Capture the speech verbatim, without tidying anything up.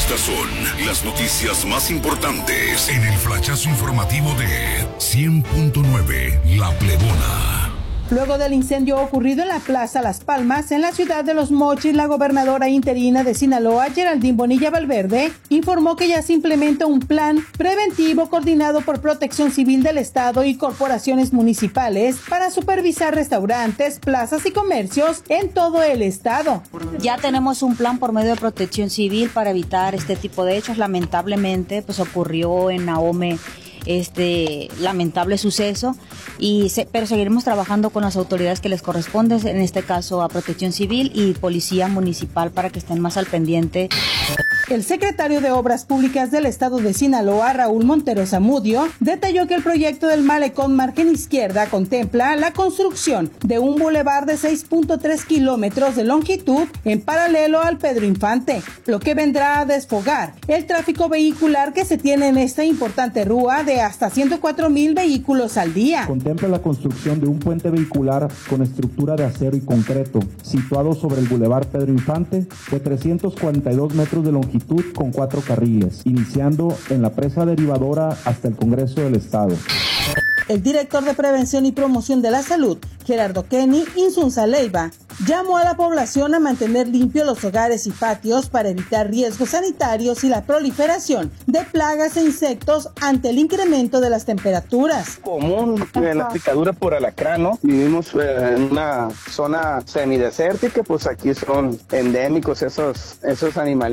Estas son las noticias más importantes en el flachazo informativo de cien punto nueve La Plebona. Luego del incendio ocurrido en la Plaza Las Palmas, en la ciudad de Los Mochis, la gobernadora interina de Sinaloa, Geraldine Bonilla Valverde, informó que ya se implementa un plan preventivo coordinado por Protección Civil del Estado y corporaciones municipales para supervisar restaurantes, plazas y comercios en todo el estado. Ya tenemos un plan por medio de Protección Civil para evitar este tipo de hechos. Lamentablemente, pues ocurrió en Ahome este lamentable suceso, y se, pero seguiremos trabajando con las autoridades que les corresponde, en este caso a Protección Civil y Policía Municipal, para que estén más al pendiente. El secretario de Obras Públicas del Estado de Sinaloa, Raúl Montero Zamudio, detalló que el proyecto del Malecón Margen Izquierda contempla la construcción de un bulevar de seis punto tres kilómetros de longitud en paralelo al Pedro Infante, lo que vendrá a desfogar el tráfico vehicular que se tiene en esta importante rúa de hasta ciento cuatro mil vehículos al día. Contempla la construcción de un puente vehicular con estructura de acero y concreto, situado sobre el bulevar Pedro Infante, de trescientos cuarenta y dos metros de longitud con cuatro carriles, iniciando en la presa derivadora hasta el Congreso del Estado. El director de Prevención y Promoción de la Salud, Gerardo Kenny Insunza Leiva, llamó a la población a mantener limpios los hogares y patios para evitar riesgos sanitarios y la proliferación de plagas e insectos ante el incremento de las temperaturas. Común eh, la picadura por alacrán, ¿no? Vivimos eh, en una zona semidesértica, pues aquí son endémicos esos, esos animales.